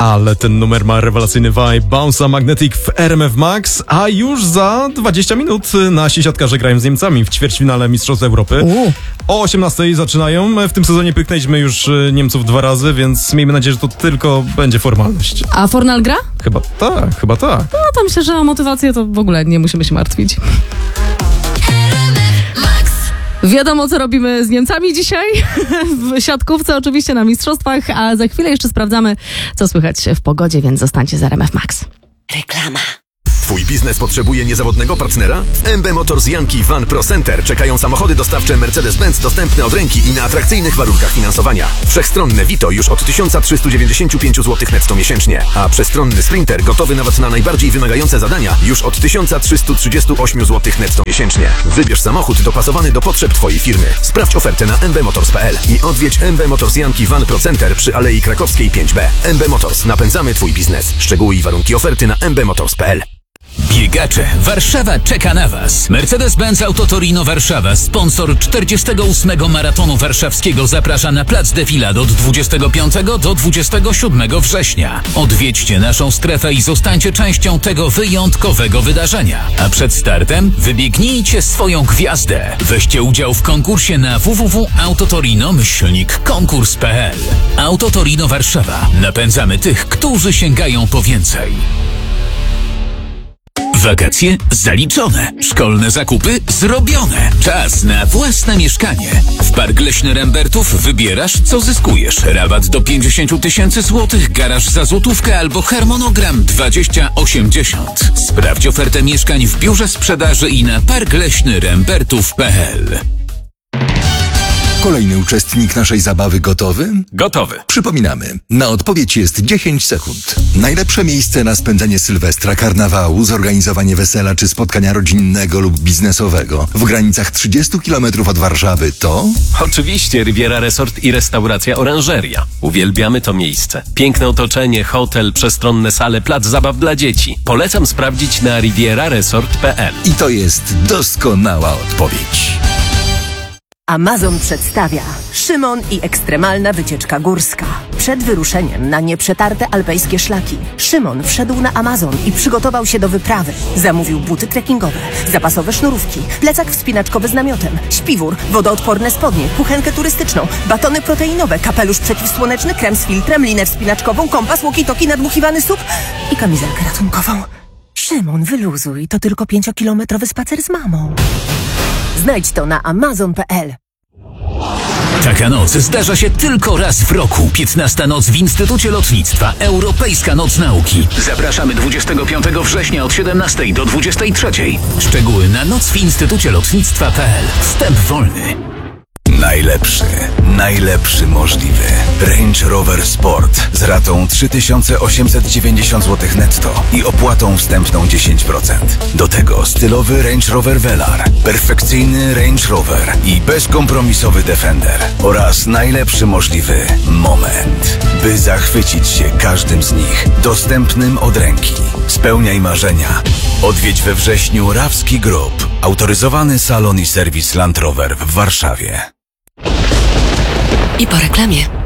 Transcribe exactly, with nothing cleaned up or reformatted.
Ale ten numer ma rewelacyjny vibe. Bounce Magnetic w R M F Max, a już za dwadzieścia minut nasi siatkarze grają z Niemcami w ćwierćfinale Mistrzostw Europy. U. O osiemnastej zaczynają. W tym sezonie pyknęliśmy już Niemców dwa razy, więc miejmy nadzieję, że to tylko będzie formalność. A Fornal gra? Chyba tak, chyba tak. No to myślę, że o motywację to w ogóle nie musimy się martwić. Wiadomo, co robimy z Niemcami dzisiaj w siatkówce, oczywiście na mistrzostwach, a za chwilę jeszcze sprawdzamy, co słychać w pogodzie, więc zostańcie z R M F Max. Reklama. Twój biznes potrzebuje niezawodnego partnera? W M B Motors Yankee Van Pro Center czekają samochody dostawcze Mercedes-Benz dostępne od ręki i na atrakcyjnych warunkach finansowania. Wszechstronne Vito już od tysiąc trzysta dziewięćdziesiąt pięć złotych netto miesięcznie, a przestronny Sprinter gotowy nawet na najbardziej wymagające zadania już od tysiąc trzysta trzydzieści osiem złotych netto miesięcznie. Wybierz samochód dopasowany do potrzeb Twojej firmy. Sprawdź ofertę na m b motors kropka p l i odwiedź M B Motors Yankee Van Pro Center przy Alei Krakowskiej pięć B. M B Motors. Napędzamy Twój biznes. Szczegóły i warunki oferty na m b motors kropka p l. Biegacze, Warszawa czeka na Was. Mercedes-Benz Auto Torino Warszawa, sponsor czterdziestego ósmego Maratonu Warszawskiego, zaprasza na plac Defilad od dwudziestego piątego do dwudziestego siódmego września. Odwiedźcie naszą strefę i zostańcie częścią tego wyjątkowego wydarzenia. A przed startem wybiegnijcie swoją gwiazdę. Weźcie udział w konkursie na w w w kropka autotorino myślnik konkurs kropka p l. Auto Torino Warszawa. Napędzamy tych, którzy sięgają po więcej. Wakacje zaliczone. Szkolne zakupy zrobione. Czas na własne mieszkanie. W Park Leśny Rembertów wybierasz, co zyskujesz. Rabat do pięćdziesiąt tysięcy złotych, garaż za złotówkę albo harmonogram dwadzieścia osiemdziesiąt. Sprawdź ofertę mieszkań w biurze sprzedaży i na park leśny rembertów kropka p l. Kolejny uczestnik naszej zabawy gotowy? Gotowy. Przypominamy, na odpowiedź jest dziesięć sekund. Najlepsze miejsce na spędzenie Sylwestra, karnawału, zorganizowanie wesela czy spotkania rodzinnego lub biznesowego w granicach trzydziestu kilometrów od Warszawy to... Oczywiście Riviera Resort i restauracja Oranżeria. Uwielbiamy to miejsce. Piękne otoczenie, hotel, przestronne sale, plac zabaw dla dzieci. Polecam sprawdzić na riviera resort kropka p l. I to jest doskonała odpowiedź. Amazon przedstawia Szymon i ekstremalna wycieczka górska. Przed wyruszeniem na nieprzetarte alpejskie szlaki Szymon wszedł na Amazon i przygotował się do wyprawy. Zamówił buty trekkingowe, zapasowe sznurówki, plecak wspinaczkowy z namiotem, śpiwór, wodoodporne spodnie, kuchenkę turystyczną, batony proteinowe, kapelusz przeciwsłoneczny, krem z filtrem, linę wspinaczkową, kompas, walkie-talkie, nadmuchiwany sup i kamizelkę ratunkową. Szymon, wyluzuj, to tylko pięciokilometrowy spacer z mamą. Znajdź to na amazon kropka p l. Taka noc zdarza się tylko raz w roku. piętnasta noc w Instytucie Lotnictwa. Europejska Noc Nauki. Zapraszamy dwudziestego piątego września od siedemnastej do dwudziestej trzeciej. Szczegóły na noc w Instytucie Lotnictwa kropka p l. Wstęp wolny. Najlepszy, najlepszy możliwy. Range Rover Sport z ratą trzy tysiące osiemset dziewięćdziesiąt złotych netto i opłatą wstępną dziesięć procent. Do tego stylowy Range Rover Velar, perfekcyjny Range Rover i bezkompromisowy Defender oraz najlepszy możliwy moment, by zachwycić się każdym z nich, dostępnym od ręki. Spełniaj marzenia. Odwiedź we wrześniu Rawski Group, autoryzowany salon i serwis Land Rover w Warszawie. I po reklamie.